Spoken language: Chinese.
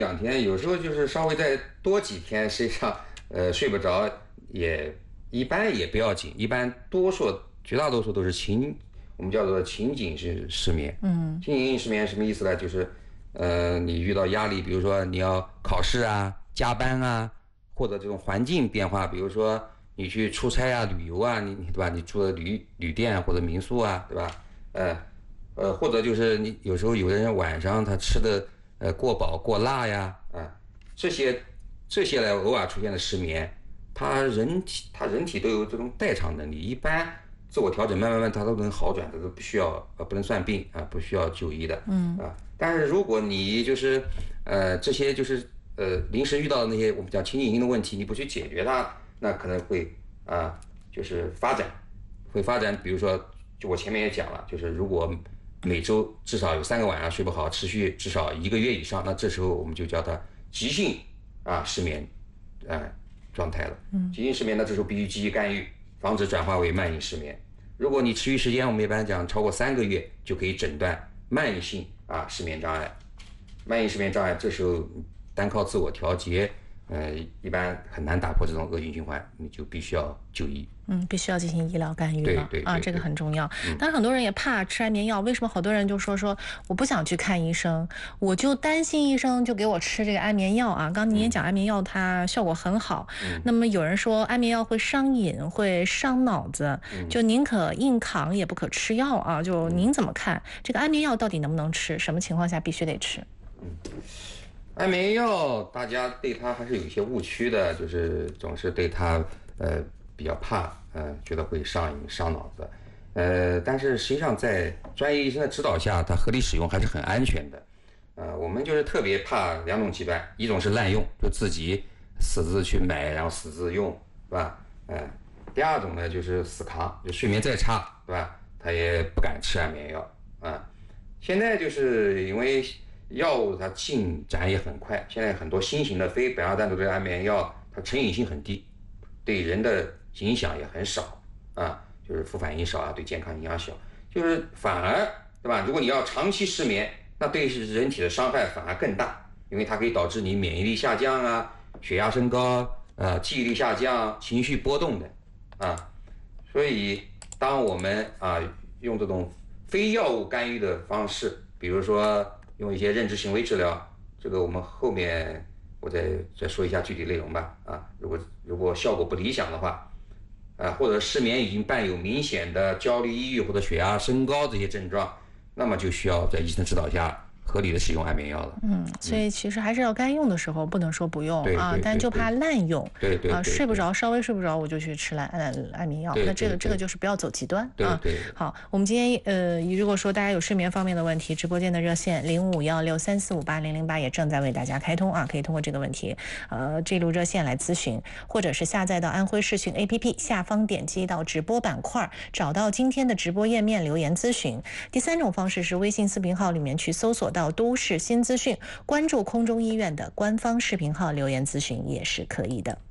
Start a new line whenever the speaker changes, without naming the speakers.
2天，有时候就是稍微再多几天，实际上睡不着一般也不要紧，一般绝大多数都是我们叫做情景式失眠。情景性失眠什么意思呢？就是你遇到压力，比如说你要考试啊、加班啊，或者这种环境变化，比如说你去出差啊、旅游啊，你对吧？你住的旅店或者民宿啊，对吧？或者就是你有时候有的人晚上他吃的过饱过辣呀，这些来偶尔出现的失眠，人体都有这种代偿能力，一般自我调整慢慢它都能好转，这都不能算病啊，不需要就医的。但是如果你就是这些就是临时遇到的那些我们讲情景性的问题，你不去解决它，那可能会就是会发展，比如说就我前面也讲了，就是如果每周至少有3个晚上睡不好，持续至少1个月以上，那这时候我们就叫它急性失眠状态了。急性失眠呢，这时候必须积极干预，防止转化为慢性失眠。如果你持续时间，我们一般讲超过3个月，就可以诊断慢性失眠障碍。慢性失眠障碍这时候单靠自我调节，一般很难打破这种恶性循环，你就必须要就医。
必须要进行医疗干预了。
对，
这个很重要。但是很多人也怕吃安眠药，为什么好多人就说我不想去看医生，我就担心医生就给我吃这个安眠药啊？刚您也讲安眠药它效果很好，那么有人说安眠药会伤瘾，会伤脑子，就宁可硬扛也不可吃药啊。就您怎么看这个安眠药到底能不能吃？什么情况下必须得吃？
安眠药大家对它还是有一些误区的，就是总是对它比较怕，觉得会上瘾伤脑子，但是实际上在专业医生的指导下，它合理使用还是很安全的。我们就是特别怕2种极端，一种是滥用，就自己私自去买，然后私自用，是吧？第二种呢就是死扛，就睡眠再差，对吧？他也不敢吃安眠药现在就是因为药物它进展也很快，现在很多新型的非苯二氮多胺安眠药，它成瘾性很低，对人的影响也很少就是副反应少对健康影响小，就是反而对吧？如果你要长期失眠，那对人体的伤害反而更大，因为它可以导致你免疫力下降血压升高记忆力下降、情绪波动的所以当我们用这种非药物干预的方式，比如说用一些认知行为治疗，这个我们后面我再说一下具体内容吧如果效果不理想的话或者失眠已经伴有明显的焦虑、抑郁或者血压升高这些症状，那么就需要在医生指导下合理的使用安眠药了。
所以其实还是要该用的时候不能说不用但就怕滥用。
对
睡不着，稍微睡不着我就去吃安眠药，那这个就是不要走极端好，我们今天如果说大家有睡眠方面的问题，直播间的热线051634580008也正在为大家开通可以通过这个问题这路热线来咨询，或者是下载到安徽视讯 APP 下方点击到直播板块，找到今天的直播页面留言咨询。第3种方式是微信视频号里面去搜索到都市新资讯，关注空中医院的官方视频号留言咨询也是可以的。